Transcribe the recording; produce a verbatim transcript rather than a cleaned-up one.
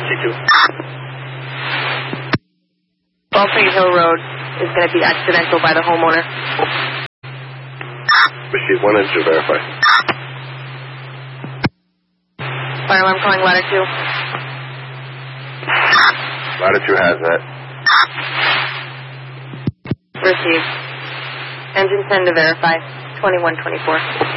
sixty-two. Baldwin Hill Road is going to be accidental by the homeowner. Receive one engine, verify. Fire alarm calling ladder two. Ladder two has that. Received. Engine ten to verify. twenty-one twenty-four.